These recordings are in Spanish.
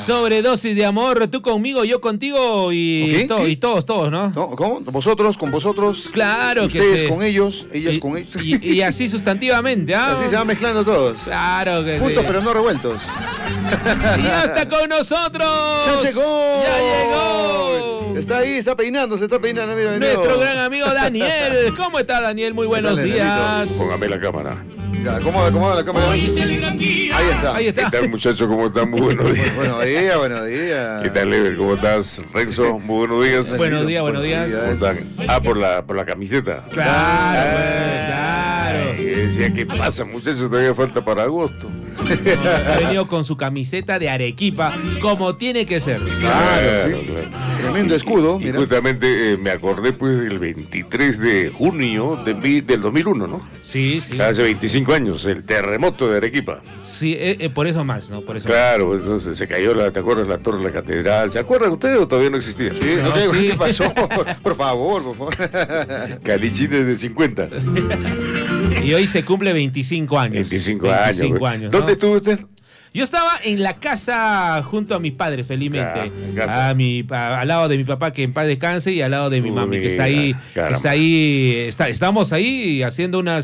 Sobredosis de amor, tú conmigo, yo contigo y, y todos, ¿no? ¿Cómo? Vosotros con vosotros. Claro que sí. Ustedes con ellos, ellas con ellos. Y así sustantivamente, ¿ah? Así se van mezclando todos. Claro que Juntos sí. pero no revueltos. Y ya está con nosotros. ¡Ya llegó! ¡Ya llegó! Está ahí, está peinándose, mira. Nuestro gran amigo Daniel. ¿Cómo está, Daniel? Muy buenos días. Póngame la cámara. Ya, acomoda la cámara. Ahí está. ¿Qué tal, muchachos? ¿Cómo están? Muy buenos días. Buenos días. ¿Qué tal, Ever? ¿Cómo estás, Renzo? Muy buenos días. Buenos días. ¿Cómo están? Ah, por la camiseta. Claro. Decía, ¿qué pasa, muchachos? Todavía falta para agosto. Ha venido con su camiseta de Arequipa, como tiene que ser. Claro. Tremendo escudo. Y Mira. justamente me acordé pues del 23 de junio del 2001, ¿no? Sí. Hace 25 años, el terremoto de Arequipa. Sí, por eso más, ¿no? Por eso Claro, entonces se cayó, ¿te acuerdas? La torre de la catedral. ¿Se acuerdan ustedes o todavía no existía? Sí, no, ¿qué pasó? Por favor. Calichines de 50. Y hoy se cumple 25 años. 25 años. ¿no? ¿Dónde estuvo usted? Yo estaba en la casa junto a mi padre, felizmente. Al lado de mi papá, que en paz descanse, y al lado de mi mami, que está ahí. Estamos ahí haciendo unas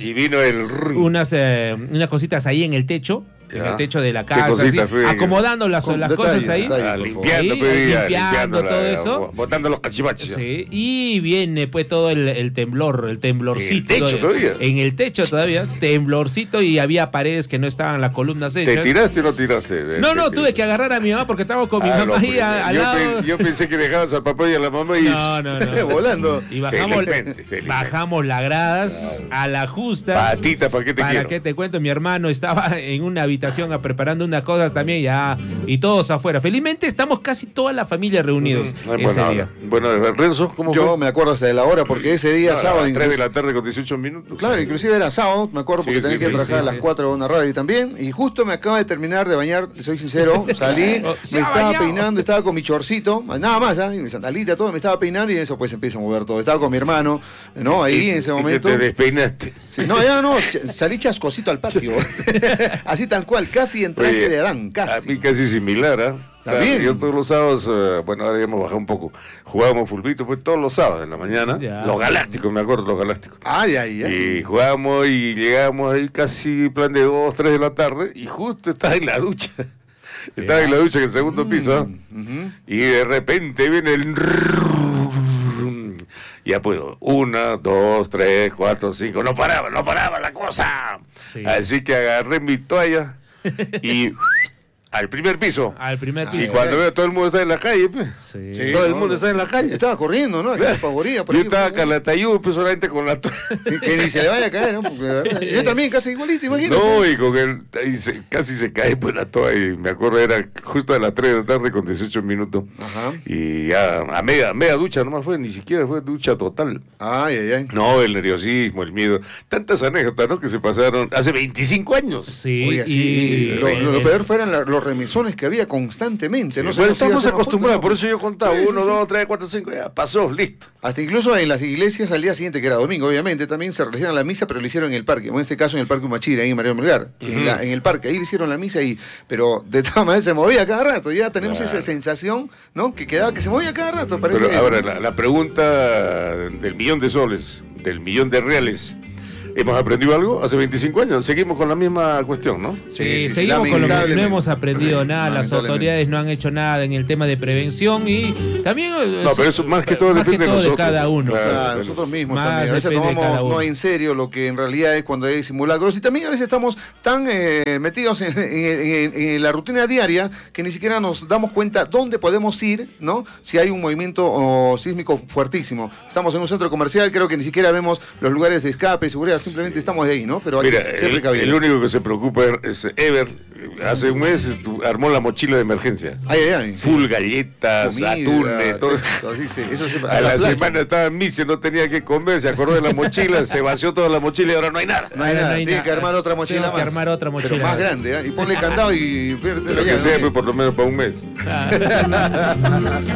cositas ahí en el techo. En el techo de la casa, así, acomodando las cosas ahí. Limpiando todo eso. Botando los cachivaches. Sí, y viene pues todo el temblorcito. ¿En el techo todavía? En el techo todavía, temblorcito, y había paredes que no estaban las columnas hechas. ¿Te tiraste o no tiraste? No, tuve que agarrar a mi mamá porque estaba con mi mamá ahí al lado. Yo pensé que dejabas al papá y a la mamá y... No. Volando. Y bajamos las gradas a la justa. Patita, ¿para qué te quiero? ¿Para qué te cuento? Mi hermano estaba en una habitación preparando unas cosas también ya, y todos afuera. Felizmente estamos casi toda la familia reunidos ese día. Bueno, Renzo, ¿cómo fue? Yo me acuerdo hasta de la hora, porque ese día sábado... 3 de la tarde con 18 minutos. Claro, inclusive era sábado, me acuerdo, porque tenía que trabajar a las 4 de una radio también, y justo me acaba de terminar de bañar, soy sincero, salí, me estaba peinando, estaba con mi chorcito, nada más, y mi sandalita, todo, me estaba peinando, y eso pues empieza a mover todo. Estaba con mi hermano, ¿no? Ahí en ese momento. ¿Te despeinaste? Sí, salí chascosito al patio, así tal cual, casi en traje de Adán, casi. A mí casi similar, ¿ah? Yo todos los sábados, ahora ya hemos bajado un poco, jugábamos fulbito, pues todos los sábados en la mañana, los galácticos, me acuerdo, los galácticos. Y jugábamos y llegamos ahí casi plan de 2, 3 de la tarde, y justo estaba en la ducha. Estaba en la ducha en el segundo piso, y de repente viene el... Ya puedo, 1, 2, 3, 4, 5, no paraba la cosa. Sí. Así que agarré mi toalla y... Al primer piso. Y cuando veo todo el mundo está en la calle, pues. Sí, todo el mundo está en la calle. Estaba corriendo, ¿no? Yo estaba calatayú, pues solamente con la toalla. Sí, que ni se le vaya a caer, ¿no? Porque, yo también casi igualito, imagínate. No, y con él casi se cae pues la toalla. Y me acuerdo, era justo a las 3 de la tarde con 18 minutos. Ajá. Y ya a media ducha nomás fue, ni siquiera fue ducha total. No, el nerviosismo, el miedo. Tantas anécdotas, ¿no? Que se pasaron hace 25 años. Sí. Oiga, sí. Lo peor fueran los remisones que había constantemente. Sí, bueno, estamos acostumbrados, por eso yo contaba 1, 2, 3, 4, 5, ya pasó, listo. Hasta incluso en las iglesias al día siguiente, que era domingo, obviamente, también se realizaron la misa, pero lo hicieron en el parque, en este caso en el Parque Humachira, ahí en María Melgar, en el parque, ahí le hicieron la misa, pero de todas maneras se movía cada rato, ya tenemos esa sensación, ¿no? Que quedaba que se movía cada rato. Pero ahora, la pregunta del millón de soles, del millón de reales, ¿hemos aprendido algo? Hace 25 años, seguimos con la misma cuestión, ¿no? Sí, seguimos con lo que no hemos aprendido nada, las autoridades no han hecho nada en el tema de prevención y también... No, pero eso más que todo depende de nosotros. De cada uno. Claro, nosotros mismos también. A veces tomamos no en serio lo que en realidad es cuando hay simulacros y también a veces estamos tan metidos en la rutina diaria que ni siquiera nos damos cuenta dónde podemos ir, ¿no? Si hay un movimiento sísmico fuertísimo. Estamos en un centro comercial, creo que ni siquiera vemos los lugares de escape y seguridad. Simplemente estamos de ahí, ¿no? Pero hay que ser precavidos. El único que se preocupa es Ever. Hace un mes armó la mochila de emergencia. Full galletas, atún, todo eso. A la semana estaba en misa, no tenía que comer, se acordó de la mochila, se vació toda la mochila y ahora no hay nada. No hay nada. Tiene que armar otra mochila más. Pero más grande, y ponle candado y pierde lo que sea, pues por lo menos para un mes.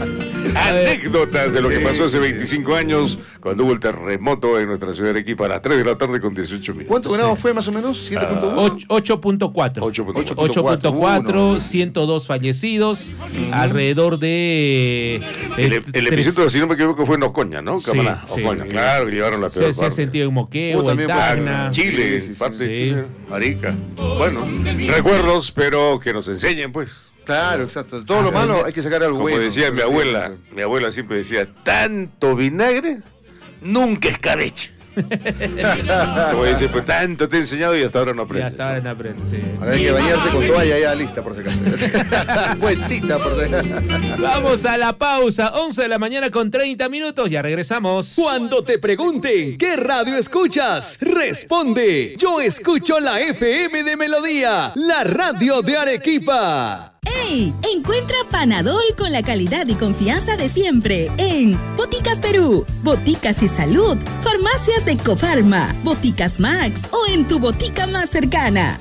Anécdotas de lo que pasó hace 25 años cuando hubo el terremoto en nuestra ciudad de Arequipa a las 3 de la tarde con 18 minutos. ¿Cuánto grados fue más o menos? ¿7.1? 8.4. 8.4, 102 fallecidos, alrededor de... El epicentro, si no me equivoco, fue en Ocoña, ¿no? Camaná, Ocoña, claro, que llevaron la peor parte. Se ha sentido en Moqueo, en Tacna. Chile, parte de Chile, Arica. Bueno, recuerdos, pero que nos enseñen, pues. Claro, exacto. Todo lo malo hay que sacar algo bueno. Como decía mi abuela siempre decía, tanto vinagre, nunca escabeche. Como dice, pues tanto te he enseñado y hasta ahora no aprendes. Hasta ahora no aprendes, sí. Ahora hay que bañarse con toalla ya lista, por si acaso. Puestita, por si acaso. Vamos a la pausa, 11 de la mañana con 30 minutos, ya regresamos. Cuando te pregunten ¿qué radio escuchas? Responde, yo escucho la FM de Melodía, la radio de Arequipa. ¡Ey! Encuentra Panadol con la calidad y confianza de siempre en Boticas Perú, Boticas y Salud, Farmacias de Cofarma, Boticas Max o en tu botica más cercana.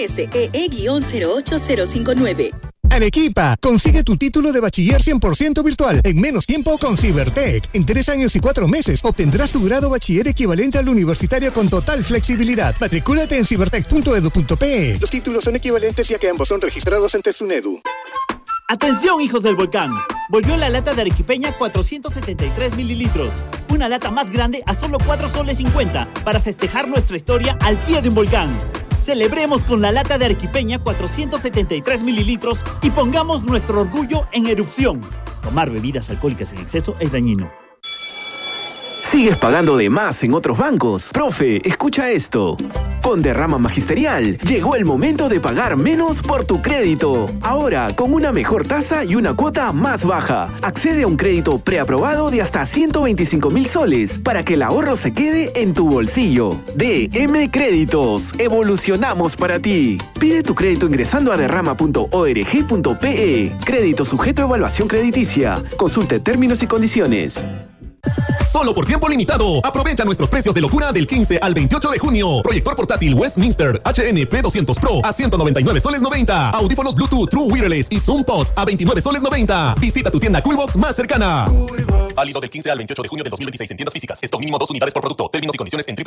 RSEE-08059. Arequipa, consigue tu título de bachiller 100% virtual en menos tiempo con Cibertec. En 3 años y 4 meses obtendrás tu grado bachiller equivalente al universitario con total flexibilidad. Matricúlate en cibertec.edu.pe. Los títulos son equivalentes ya que ambos son registrados ante SUNEDU. Atención, hijos del volcán. Volvió la lata de arequipeña 473 mililitros. Una lata más grande a solo 4 soles 50 para festejar nuestra historia al pie de un volcán. Celebremos con la lata de arequipeña 473 mililitros y pongamos nuestro orgullo en erupción. Tomar bebidas alcohólicas en exceso es dañino. ¿Sigues pagando de más en otros bancos? Profe, escucha esto. Con Derrama Magisterial, llegó el momento de pagar menos por tu crédito. Ahora, con una mejor tasa y una cuota más baja. Accede a un crédito preaprobado de hasta 125,000 soles para que el ahorro se quede en tu bolsillo. DM Créditos. Evolucionamos para ti. Pide tu crédito ingresando a derrama.org.pe. Crédito sujeto a evaluación crediticia. Consulte términos y condiciones. Solo por tiempo limitado. Aprovecha nuestros precios de locura del 15 al 28 de junio. Proyector portátil Westminster HN P200 Pro a 199 soles 90. Audífonos Bluetooth True Wireless y Zoom Pods a 29 soles 90. Visita tu tienda Coolbox más cercana. Válido del 15 al 28 de junio de 2026 en tiendas físicas. Stock mínimo 2 unidades por producto. Términos y condiciones en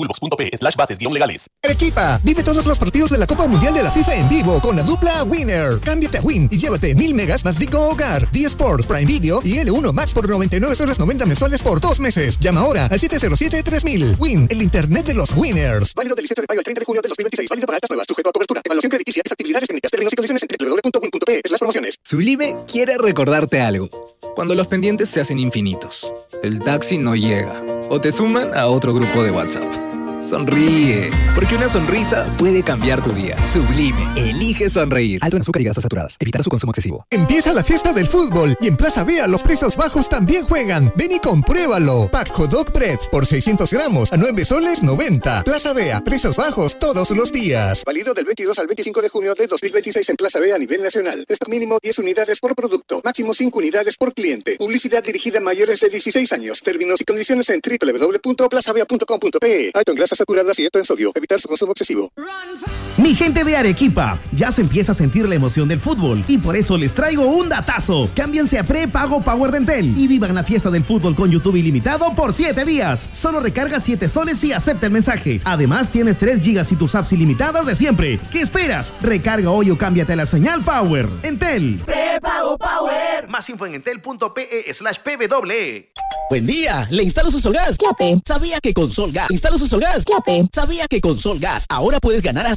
www.coolbox.pe/bases-legales. Arequipa, vive todos los partidos de la Copa Mundial de la FIFA en vivo con la dupla Winner. Cámbiate a Win y llévate 1000 megas más Digo Hogar, D-Sport, Prime Video y L1 Max por 99 soles 90 mensuales por 2 meses. Llama ahora al 707-3000. Win, el internet de los winners. Válido del 17 de mayo al 30 de junio de 2026. Válido para altas nuevas. Sujeto a cobertura. Evaluación crediticia y factibilidades técnicas. Términos y condiciones en www.win.pe/promociones. Sublime quiere recordarte algo. Cuando los pendientes se hacen infinitos, el taxi no llega o te suman a otro grupo de WhatsApp. Sonríe, porque una sonrisa puede cambiar tu día. Sublime, elige sonreír. Alto en azúcar y grasas saturadas. Evitar su consumo excesivo. Empieza la fiesta del fútbol y en Plaza Vea los precios bajos también juegan. Ven y compruébalo. Pack Hot Dog Bread por 600 gramos a 9 soles 90. Plaza Vea, precios bajos todos los días. Válido del 22 al 25 de junio de 2026 en Plaza Vea a nivel nacional. Stock mínimo 10 unidades por producto. Máximo 5 unidades por cliente. Publicidad dirigida a mayores de 16 años. Términos y condiciones en www.plazavea.com.pe. Alto en grasas saturadas y alto en sodio. Evitar su consumo excesivo. Mi gente de Arequipa, ya se empieza a sentir la emoción del fútbol y por eso les traigo un datazo. Cámbiense a prepago Power de Entel y vivan la fiesta del fútbol con YouTube ilimitado por 7 días. Solo recarga 7 soles y acepta el mensaje. Además tienes 3 gigas y tus apps ilimitados de siempre. ¿Qué esperas? Recarga hoy o cámbiate a la señal Power. Entel. Prepago Power. Más info en entel.pe/pwe. Buen día, le instalo su Solgas. Yape. ¿Sabía que con Solgas instalo su Solgas? Yape. ¿Sabía que con Solgas ahora puedes ganar hasta